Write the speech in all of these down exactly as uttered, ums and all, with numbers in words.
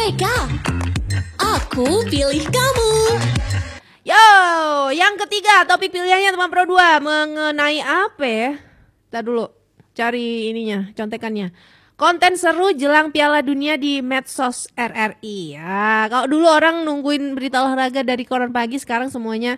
A P K, aku pilih kamu. Yo, yang ketiga topik pilihannya teman Pro dua mengenai apa ya? Kita dulu cari ininya, contekannya. Konten seru jelang Piala Dunia di medsos R R I. Ya, kalau dulu orang nungguin berita olahraga dari koran pagi, sekarang semuanya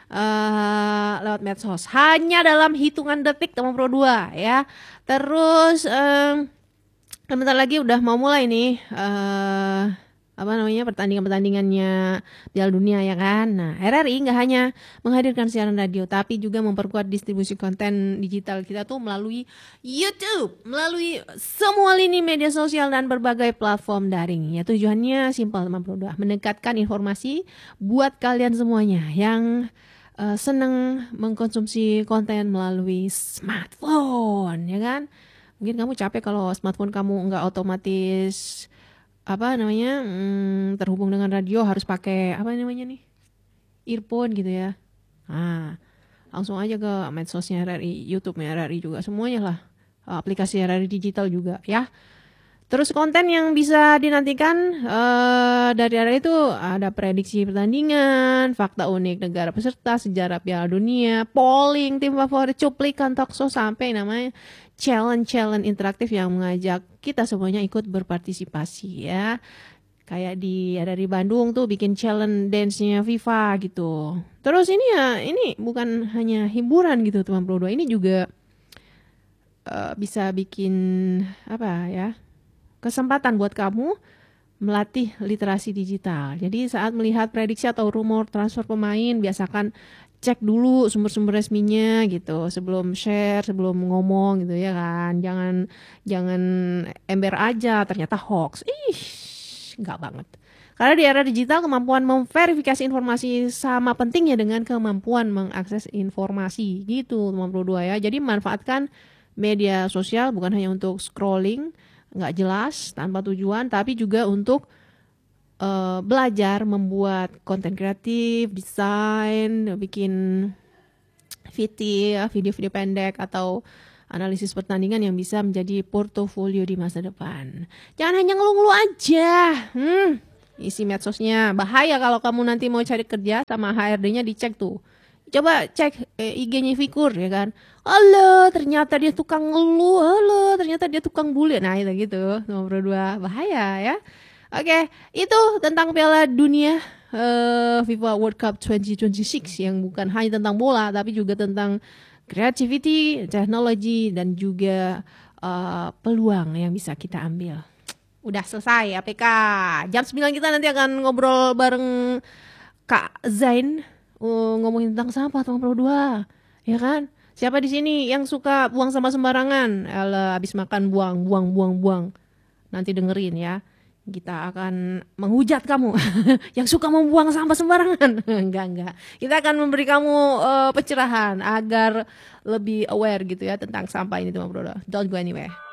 uh, lewat medsos. Hanya dalam hitungan detik teman Pro dua ya. Terus um, bentar lagi udah mau mulai nih uh, apa namanya pertandingan-pertandingannya Piala Dunia ya kan. Nah, R R I nggak hanya menghadirkan siaran radio tapi juga memperkuat distribusi konten digital kita tuh melalui YouTube, melalui semua lini media sosial dan berbagai platform daring. Ya tujuannya simpel teman Pro dua, mendekatkan informasi buat kalian semuanya yang uh, seneng mengkonsumsi konten melalui smartphone ya kan. Mungkin kamu capek kalau smartphone kamu nggak otomatis apa namanya hmm, terhubung dengan radio, harus pakai apa namanya nih earphone gitu ya. Nah, langsung aja ke medsosnya R R I, YouTube-nya R R I juga, semuanya lah, aplikasi R R I digital juga ya. Terus konten yang bisa dinantikan uh, dari R R I itu ada prediksi pertandingan, fakta unik negara peserta, sejarah Piala Dunia, polling tim favorit, cuplikan talkshow, sampai namanya challenge-challenge interaktif yang mengajak kita semuanya ikut berpartisipasi ya. Kayak di R R I Bandung tuh bikin challenge dance-nya FIFA gitu. Terus ini ya, ini bukan hanya hiburan gitu teman Pro dua, ini juga uh, bisa bikin apa ya? kesempatan buat kamu melatih literasi digital. Jadi saat melihat prediksi atau rumor transfer pemain, biasakan cek dulu sumber-sumber resminya gitu sebelum share, sebelum ngomong gitu ya kan. Jangan jangan ember aja ternyata hoax. Ih, enggak banget. Karena di era digital kemampuan memverifikasi informasi sama pentingnya dengan kemampuan mengakses informasi gitu teman Pro dua ya. Jadi manfaatkan media sosial bukan hanya untuk scrolling nggak jelas tanpa tujuan, tapi juga untuk uh, belajar membuat konten kreatif, desain, bikin video, video-video pendek atau analisis pertandingan yang bisa menjadi portofolio di masa depan. Jangan hanya ngeluh-ngeluh aja. Hmm, isi medsosnya bahaya kalau kamu nanti mau cari kerja sama H R D-nya, dicek tuh. Coba cek eh, I G-nya Fikur ya kan. Halo, ternyata dia tukang ngeluh. Halo, ternyata dia tukang bully. Nah, itu gitu. Nomor dua, bahaya ya. Oke, itu tentang Piala Dunia uh, FIFA World Cup dua ribu dua puluh enam yang bukan hanya tentang bola tapi juga tentang creativity, teknologi dan juga uh, peluang yang bisa kita ambil. Udah selesai A P K. Jam sembilan kita nanti akan ngobrol bareng Kak Zain. Uh, ngomongin tentang sampah teman Pro dua, ya kan? Siapa di sini yang suka buang sampah sembarangan? Alah, habis makan buang, buang, buang, buang. Nanti dengerin ya. Kita akan menghujat kamu yang suka membuang sampah sembarangan. Enggak, enggak. Kita akan memberi kamu uh, pencerahan agar lebih aware gitu ya tentang sampah ini teman Pro dua. Don't go anywhere.